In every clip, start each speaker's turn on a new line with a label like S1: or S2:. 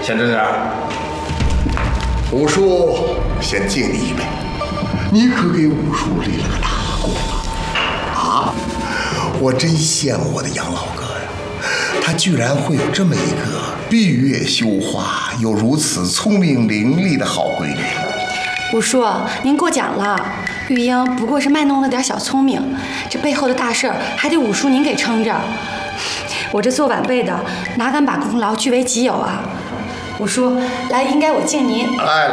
S1: 先吃点。
S2: 五叔，先敬你一杯。你可给五叔立了个大功啊！我真羡慕我的杨老哥呀，他居然会有这么一个闭月羞花又如此聪明伶俐的好闺女。
S3: 五叔，您过奖了。玉英不过是卖弄了点小聪明，这背后的大事儿还得五叔您给撑着。我这做晚辈的，哪敢把功劳据为己有啊？五叔，来，应该我敬您。
S2: 来。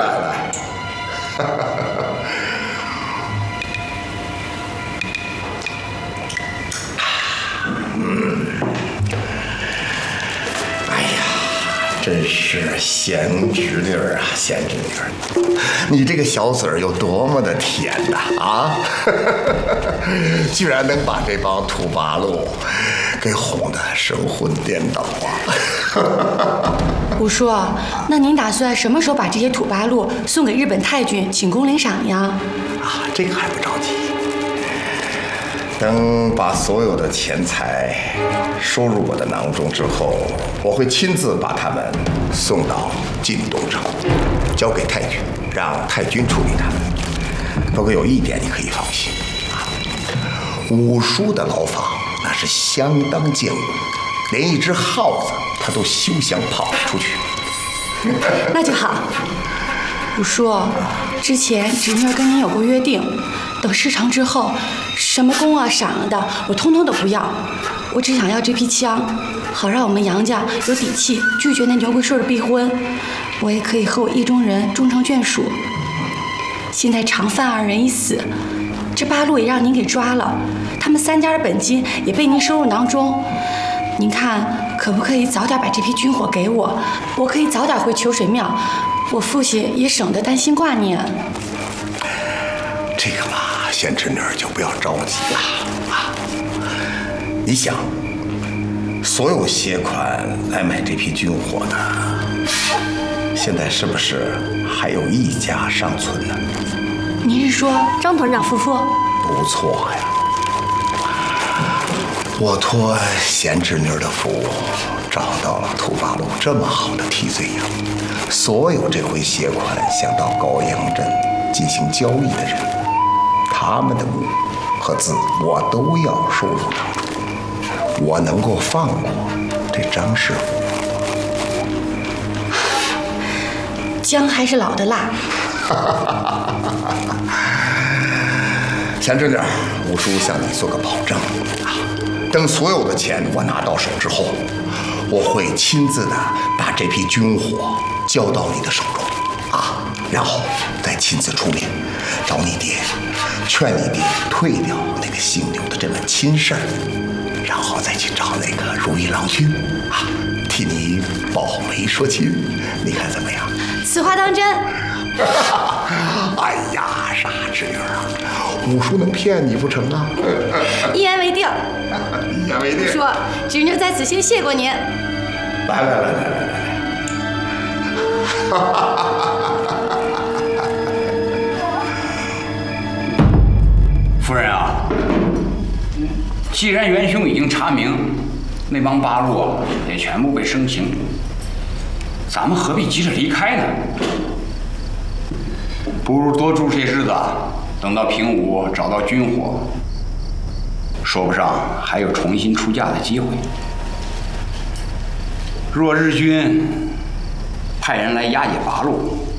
S2: 哎呀，真是贤侄女儿啊，贤侄女儿，你这个小嘴儿有多么的甜呐啊！居然能把这帮土八路给哄得神魂颠倒啊！
S3: 五叔，那您打算什么时候把这些土八路送给日本太君请功领赏呀？
S2: 啊，这个还不着急。等把所有的钱财收入我的囊中之后，我会亲自把他们送到晋东城，交给太君，让太君处理他们。不过有一点你可以放心啊，五叔的牢房那是相当坚固，连一只耗子他都休想跑出去。
S3: 那就好。五叔，之前侄女跟您有过约定，等事成之后，什么功啊赏啊的，我通通都不要，我只想要这批枪，好让我们杨家有底气拒绝那牛贵顺的逼婚，我也可以和我意中人终成眷属。现在常犯二人已死，这八路也让您给抓了，他们三家的本金也被您收入囊中，您看可不可以早点把这批军火给我？我可以早点回秋水庙，我父亲也省得担心挂念。
S2: 这个嘛，贤侄女儿就不要着急了啊！你想，所有携款来买这批军火的，现在是不是还有一家尚存呢？
S3: 您是说张团长夫妇？
S2: 不错呀，我托贤侄女的福，找到了土八路这么好的替罪羊，所有这回携款想到高阳镇进行交易的人，他们的物和资我都要收入囊中。我能够放过这张师傅？
S3: 姜还是老的辣。
S2: 贤侄女，五叔向你做个保证啊，等所有的钱我拿到手之后，我会亲自的把这批军火交到你的手中啊，然后再亲自出面找你爹，劝你爹退掉那个姓刘的这门亲事儿，然后再去找那个如意郎君啊，替你保媒说亲，你看怎么样？
S3: 此话当真？
S2: 哎呀，傻侄女啊，五叔能骗你不成啊？
S3: 一言为定。
S2: 一言为定。
S3: 说，侄女在此先谢过您。
S2: 来。
S4: 夫人啊，既然元凶已经查明，那帮八路啊也全部被生擒，咱们何必急着离开呢？不如多住些日子，等到平武找到军火，说不上还有重新出嫁的机会。若日军派人来押解八路，